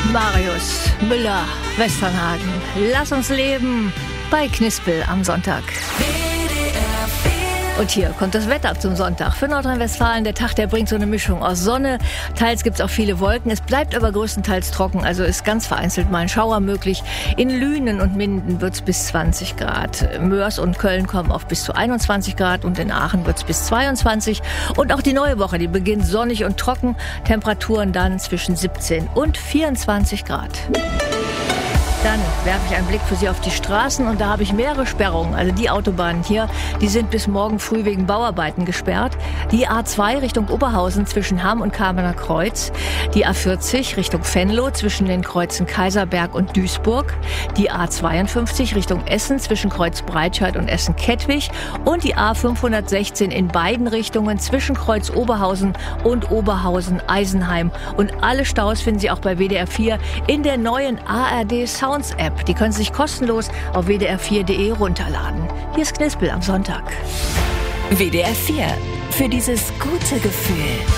Marius Müller, Westernhagen. Lass uns leben bei Knispel am Sonntag. Und hier kommt das Wetter zum Sonntag. Für Nordrhein-Westfalen, der Tag, der bringt so eine Mischung aus Sonne. Teils gibt es auch viele Wolken. Es bleibt aber größtenteils trocken, also ist ganz vereinzelt mal ein Schauer möglich. In Lünen und Minden wird es bis 20 Grad. Mörs und Köln kommen auf bis zu 21 Grad und in Aachen wird es bis 22. Und auch die neue Woche, die beginnt sonnig und trocken. Temperaturen dann zwischen 17 und 24 Grad. Dann werfe ich einen Blick für Sie auf die Straßen und da habe ich mehrere Sperrungen. Also die Autobahnen hier, die sind bis morgen früh wegen Bauarbeiten gesperrt. Die A2 Richtung Oberhausen zwischen Hamm und Kamener Kreuz. Die A40 Richtung Venlo zwischen den Kreuzen Kaiserberg und Duisburg. Die A52 Richtung Essen zwischen Kreuz Breitscheid und Essen-Kettwig. Und die A516 in beiden Richtungen zwischen Kreuz Oberhausen und Oberhausen-Eisenheim. Und alle Staus finden Sie auch bei WDR 4 in der neuen ARD Sounds App. Die können Sie sich kostenlos auf wdr4.de runterladen. Hier ist Knispel am Sonntag. WDR 4. Für dieses gute Gefühl.